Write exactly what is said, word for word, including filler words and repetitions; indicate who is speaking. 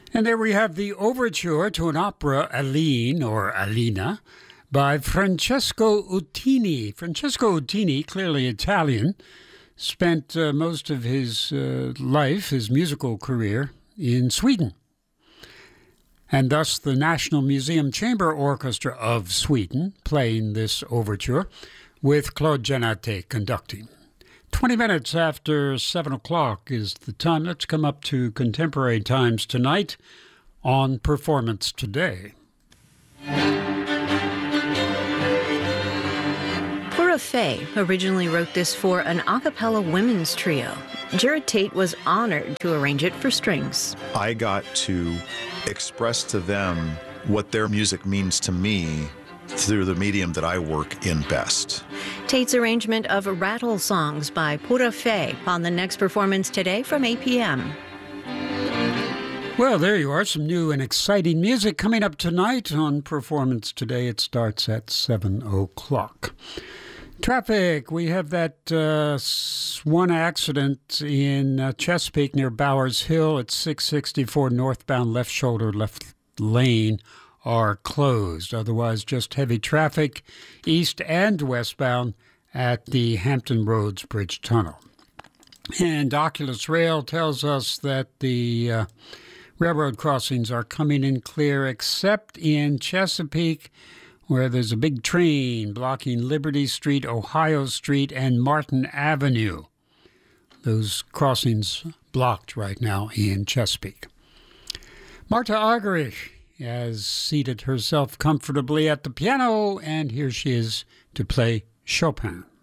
Speaker 1: And there we have the overture to an opera, Aline, or Alina, by Francesco Uttini. Francesco Uttini, clearly Italian, spent uh, most of his uh, life, his musical career, in Sweden. And thus the National Museum Chamber Orchestra of Sweden playing this overture with Claude Janate conducting. twenty minutes after seven o'clock is the time. Let's come up to contemporary times tonight on Performance Today.
Speaker 2: Pura Fé originally wrote this for an a cappella women's trio. Jared Tate was honored to arrange it for strings.
Speaker 3: I got to express to them what their music means to me through the medium that I work in best.
Speaker 2: Tate's arrangement of Rattle Songs by Pura Fé on the next Performance Today from eight p.m.
Speaker 1: Well, there you are, some new and exciting music coming up tonight on Performance Today. It starts at seven o'clock. Traffic, we have that uh, one accident in uh, Chesapeake near Bowers Hill at six sixty-four northbound, left shoulder, left lane are closed. Otherwise, just heavy traffic east and westbound at the Hampton Roads Bridge Tunnel. And Oculus Rail tells us that the uh, railroad crossings are coming in clear, except in Chesapeake, where there's a big train blocking Liberty Street, Ohio Street, and Martin Avenue. Those crossings blocked right now in Chesapeake. Marta Argerich has seated herself comfortably at the piano, and here she is to play Chopin.